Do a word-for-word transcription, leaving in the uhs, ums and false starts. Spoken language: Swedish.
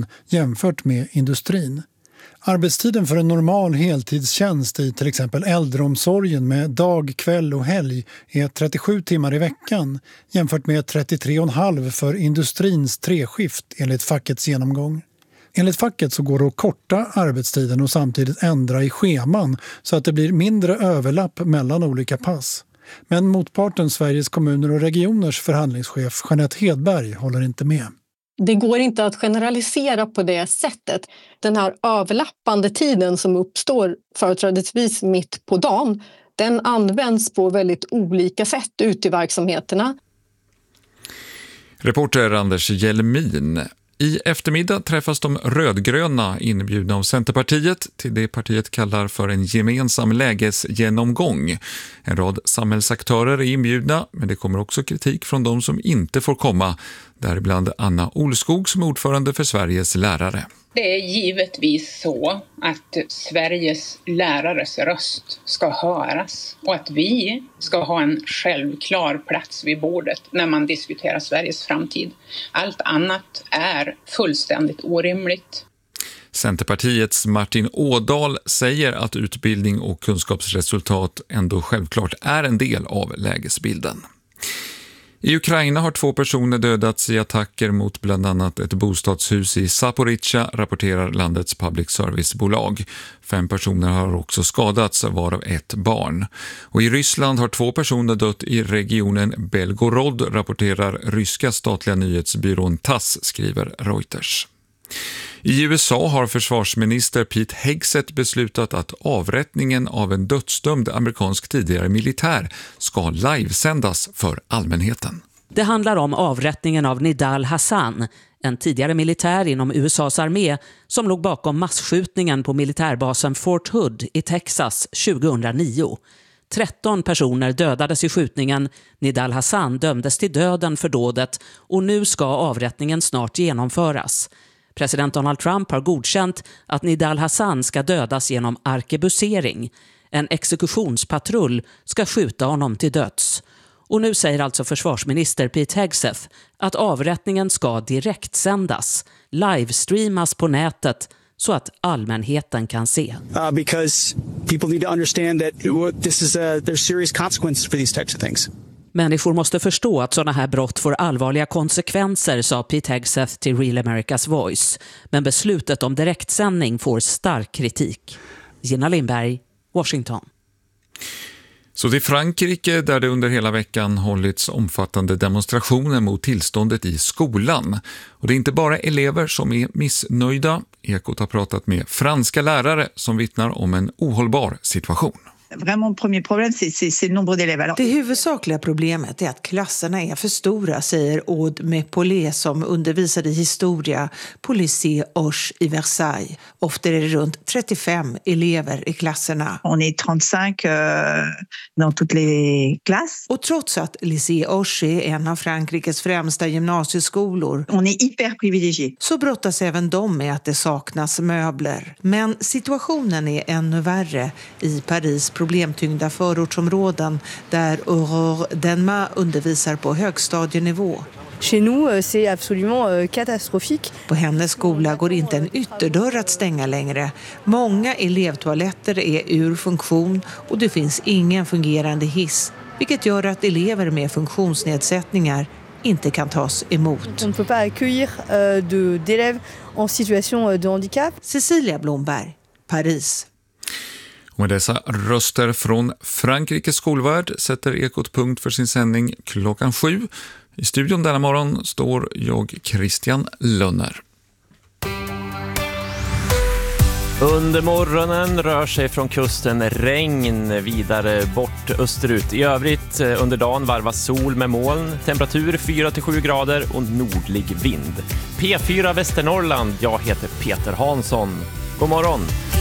arbetstiden jämfört med industrin. Arbetstiden för en normal heltidstjänst i till exempel äldreomsorgen med dag, kväll och helg är trettiosju timmar i veckan jämfört med trettiotre och en halv för industrins treskift enligt fackets genomgång. Enligt facket så går det att korta arbetstiden och samtidigt ändra i scheman så att det blir mindre överlapp mellan olika pass. Men motparten Sveriges kommuner och regioners förhandlingschef Jeanette Hedberg håller inte med. Det går inte att generalisera på det sättet. Den här överlappande tiden som uppstår företrädesvis mitt på dagen, den används på väldigt olika sätt ute i verksamheterna. Reporter Anders Hjelmin. I eftermiddag träffas de rödgröna inbjudna av Centerpartiet till det partiet kallar för en gemensam lägesgenomgång. En rad samhällsaktörer är inbjudna, men det kommer också kritik från de som inte får komma. Däribland Anna Olskog som är ordförande för Sveriges lärare. Det är givetvis så att Sveriges lärares röst ska höras och att vi ska ha en självklar plats vid bordet när man diskuterar Sveriges framtid. Allt annat är fullständigt orimligt. Centerpartiets Martin Ådahl säger att utbildning och kunskapsresultat ändå självklart är en del av lägesbilden. I Ukraina har två personer dödats i attacker mot bland annat ett bostadshus i Zaporizjzja, rapporterar landets public service-bolag. Fem personer har också skadats, varav ett barn. Och i Ryssland har två personer dött i regionen Belgorod, rapporterar ryska statliga nyhetsbyrån Tass, skriver Reuters. I U S A har försvarsminister Pete Hegseth beslutat att avrättningen av en dödsdömd amerikansk tidigare militär ska livesändas för allmänheten. Det handlar om avrättningen av Nidal Hasan, en tidigare militär inom U S A:s armé som låg bakom massskjutningen på militärbasen Fort Hood i Texas tjugohundranio. tretton personer dödades i skjutningen. Nidal Hasan dömdes till döden för dådet och nu ska avrättningen snart genomföras. President Donald Trump har godkänt att Nidal Hasan ska dödas genom arkebusering. En exekutionspatrull ska skjuta honom till döds. Och nu säger alltså försvarsminister Pete Hegseth att avrättningen ska direktsändas, livestreamas på nätet så att allmänheten kan se. Uh, because people need to understand that this is a, there's serious consequences for these types of things. Människor måste förstå att sådana här brott får allvarliga konsekvenser, sa Pete Hegseth till Real America's Voice. Men beslutet om direktsändning får stark kritik. Gina Lindberg, Washington. Så till Frankrike, där det under hela veckan hållits omfattande demonstrationer mot tillståndet i skolan. Och det är inte bara elever som är missnöjda. Ekot har pratat med franska lärare som vittnar om en ohållbar situation. Det huvudsakliga problemet är att klasserna är för stora, säger Aude Mepolé som undervisade i historia på Lycée Hoche i Versailles. Ofta är det runt trettiofem elever i klasserna. On est trente-cinq euh, dans toutes les classes. Och trots att Lycée Hoche är en av Frankrikes främsta gymnasieskolor, on est hyper privilégié, så brottas även de med att det saknas möbler. Men situationen är ännu värre i Paris problemtyngda förortsområden där Aurore Denma undervisar på högstadienivå. Chez nous, c'est absolument catastrophique. På hennes skola går inte en ytterdörr att stänga längre. Många elevtoaletter är ur funktion och det finns ingen fungerande hiss, vilket gör att elever med funktionsnedsättningar inte kan tas emot. On ne peut pas accueillir de d'élèves en situation de handicap. Cecilia Blomberg, Paris. Och med dessa röster från Frankrikes skolvärld sätter Ekot punkt för sin sändning klockan sju. I studion denna morgon står jag, Christian Lönner. Under morgonen rör sig från kusten regn vidare bort österut. I övrigt under dagen varvas sol med moln, temperatur fyra till sju grader och nordlig vind. P fyra Västernorrland, jag heter Peter Hansson. God morgon!